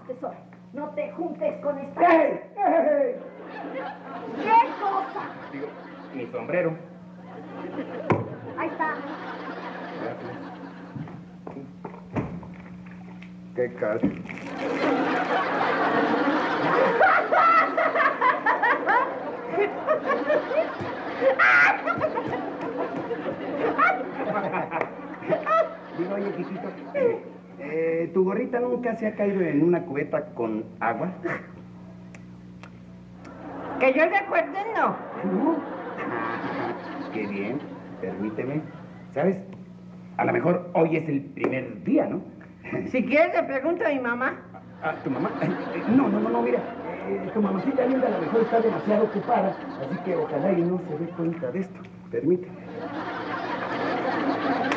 tesoro. No te juntes con esta... ¡Ey! ¡Ey! ¿Qué cosa? Digo, mi sombrero. Ahí está. Gracias. Qué cacho. Digo, oye, Quiquito, ¿tu gorrita nunca se ha caído en una cubeta con agua? Que yo recuerde, no. ¿No? Qué bien, permíteme. ¿Sabes? A lo mejor hoy es el primer día, ¿no? Si quieres, le pregunto a mi mamá. ¿Tu mamá? No, mira. Tu mamacita linda a lo mejor está demasiado ocupada, así que ojalá y no se dé cuenta de esto. Permíteme.